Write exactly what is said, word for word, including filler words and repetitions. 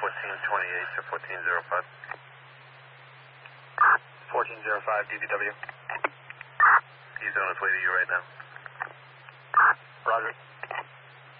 fourteen twenty-eight to fourteen oh five. fourteen oh five, D B W. He's on his way to you right now. Roger.